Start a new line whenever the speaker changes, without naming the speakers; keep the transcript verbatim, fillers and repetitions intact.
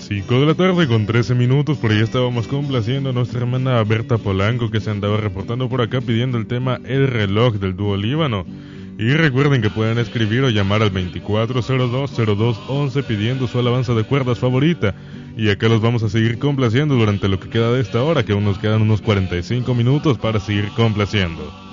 cinco de la tarde con trece minutos, por ahí estábamos complaciendo a nuestra hermana Berta Polanco, que se andaba reportando por acá pidiendo el tema El Reloj del dúo Líbano. Y recuerden que pueden escribir o llamar al veinticuatro cero dos cero dos once pidiendo su alabanza de cuerdas favorita. Y acá los vamos a seguir complaciendo durante lo que queda de esta hora, que aún nos quedan unos cuarenta y cinco minutos para seguir complaciendo.